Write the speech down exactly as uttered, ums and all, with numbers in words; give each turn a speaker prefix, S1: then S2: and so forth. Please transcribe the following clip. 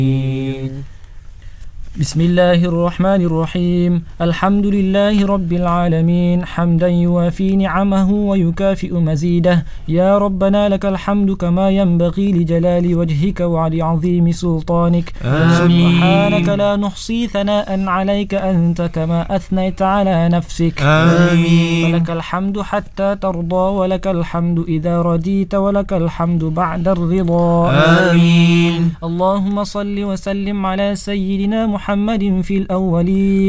S1: بسم الله الرحمن الرحيم. الحمد لله رب العالمين حمدا يوافي نعمه ويكافئ مزيده. يا ربنا لك الحمد كما ينبغي لجلال وجهك وعظيم سلطانك.
S2: آمين.
S1: سبحانك لا نحصي ثناء عليك أنت كما أثنيت على نفسك.
S2: آمين.
S1: فلك الحمد حتى ترضى ولك الحمد إذا رديت ولك الحمد بعد الرضا.
S2: آمين.
S1: اللهم صل وسلم على سيدنا محمد في الأولين